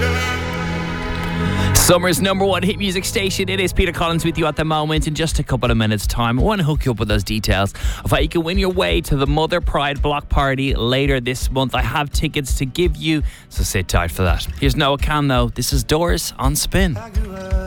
Summer's number one hit music station. It is Peter Collins with you at the moment. In just a couple of minutes' time, I want to hook you up with those details of how you can win your way to the Mother Pride block party later this month. I have tickets to give you, so sit tight for that. Here's Noah Kahan though. This is Doors on Spin.